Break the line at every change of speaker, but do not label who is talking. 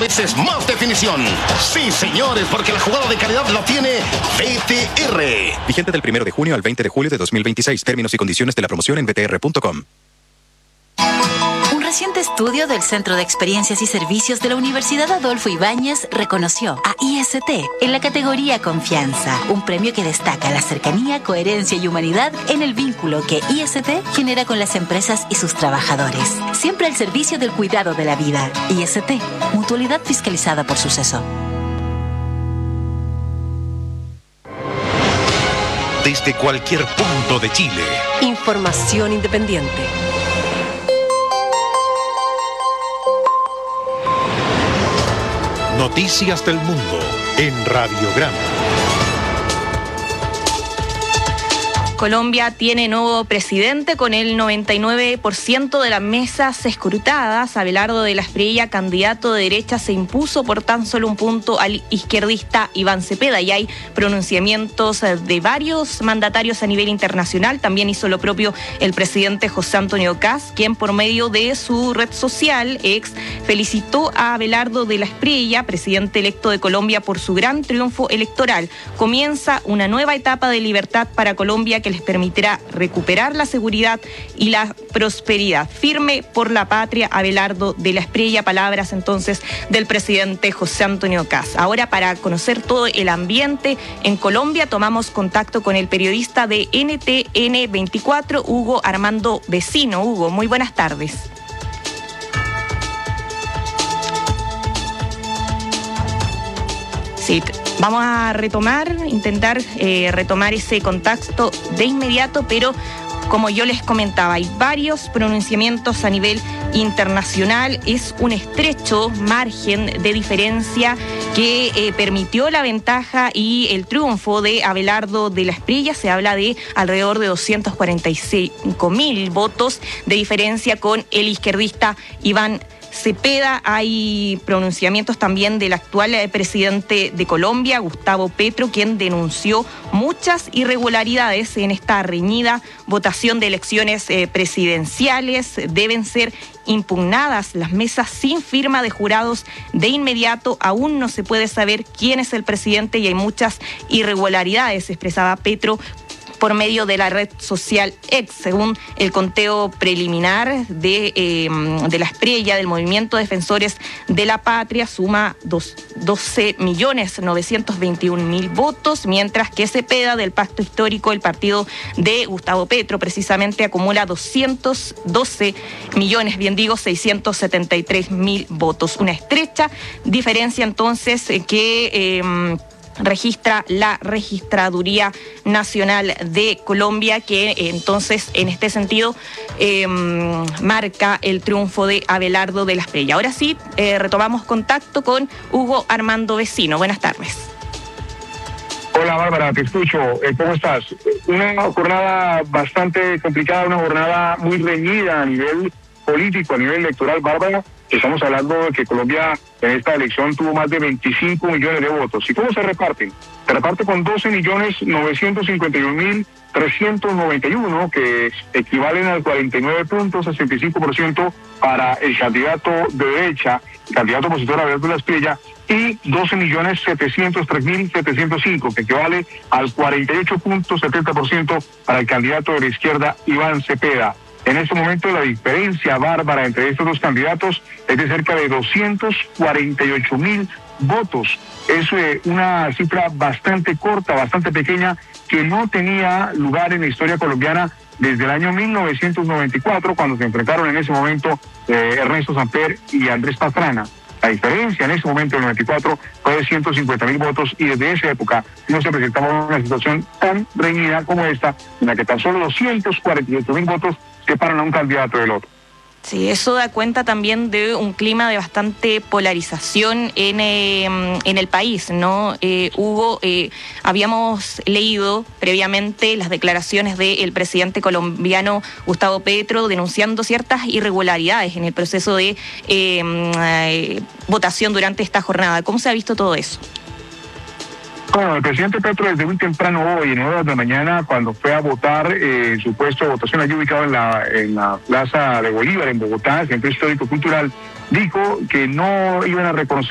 veces más definición. Sí, señores, porque la jugada de calidad la tiene BTR.
Vigente del 1 de junio al 20 de julio de 2026. Términos y condiciones de la promoción en btr.com.
Un reciente estudio del Centro de Experiencias y Servicios de la Universidad Adolfo Ibáñez reconoció a IST en la categoría Confianza, un premio que destaca la cercanía, coherencia y humanidad en el vínculo que IST genera con las empresas y sus trabajadores. Siempre al servicio del cuidado de la vida. IST, mutualidad fiscalizada por Suceso.
Desde cualquier punto de Chile.
Información independiente.
Noticias del mundo en Radiograma.
Colombia tiene nuevo presidente con el 99% de las mesas escrutadas. Abelardo de la Espriella, candidato de derecha, se impuso por tan solo un punto al izquierdista Iván Cepeda. Y hay pronunciamientos de varios mandatarios a nivel internacional. También hizo lo propio el presidente José Antonio Kast, quien por medio de su red social X felicitó a Abelardo de la Espriella, presidente electo de Colombia, por su gran triunfo electoral. Comienza una nueva etapa de libertad para Colombia que les permitirá recuperar la seguridad y la prosperidad. Firme por la patria, Abelardo de la Espriella. Palabras entonces del presidente José Antonio Kast. Ahora, para conocer todo el ambiente en Colombia, tomamos contacto con el periodista de NTN 24, Hugo Armando Vecino. Hugo, muy buenas tardes. Sí, vamos a intentar retomar ese contacto de inmediato, pero como yo les comentaba, hay varios pronunciamientos a nivel internacional. Es un estrecho margen de diferencia que permitió la ventaja y el triunfo de Abelardo de la Espriella. Se habla de alrededor de 245.000 votos de diferencia con el izquierdista Iván Cepeda. Hay pronunciamientos también del actual presidente de Colombia, Gustavo Petro, quien denunció muchas irregularidades en esta reñida votación de elecciones presidenciales. Deben ser impugnadas las mesas sin firma de jurados de inmediato. Aún no se puede saber quién es el presidente y hay muchas irregularidades, expresaba Petro por medio de la red social X. Según el conteo preliminar de la Espriella, del Movimiento Defensores de la Patria, suma 12.921.000 votos, mientras que Cepeda, del Pacto Histórico, el partido de Gustavo Petro, precisamente acumula 212.673.000 votos. Una estrecha diferencia entonces que registra la Registraduría Nacional de Colombia, que entonces en este sentido marca el triunfo de Abelardo de la Espriella. Ahora sí, retomamos contacto con Hugo Armando Vecino. Buenas tardes.
Hola Bárbara, te escucho. ¿Cómo estás? Una jornada bastante complicada, una jornada muy reñida a nivel político, a nivel electoral, Bárbara. Estamos hablando de que Colombia en esta elección tuvo más de 25 millones de votos. ¿Y cómo se reparten? Se reparte con 12.951.391, que equivalen al 49.65% para el candidato de derecha, el candidato opositor Abelardo de la Espriella, y 12.703.705, que equivale al 48.70% para el candidato de la izquierda, Iván Cepeda. En este momento la diferencia, Bárbara, entre estos dos candidatos es de cerca de 248.000 votos. Es una cifra bastante corta, bastante pequeña, que no tenía lugar en la historia colombiana desde el año 1994, cuando se enfrentaron en ese momento Ernesto Samper y Andrés Pastrana. La diferencia en ese momento, en el 94, fue de 150.000 votos, y desde esa época no se presentaba una situación tan reñida como esta, en la que tan solo 248.000 votos separan a un candidato del otro.
Sí, eso da cuenta también de un clima de bastante polarización en el país, ¿no? Hugo, habíamos leído previamente las declaraciones del presidente colombiano Gustavo Petro denunciando ciertas irregularidades en el proceso de votación durante esta jornada. ¿Cómo se ha visto todo eso?
Bueno, el presidente Petro desde muy temprano hoy, en horas de la mañana, cuando fue a votar su puesto de votación allí ubicado en la Plaza de Bolívar, en Bogotá, Centro Histórico Cultural, dijo que no iban a reconocer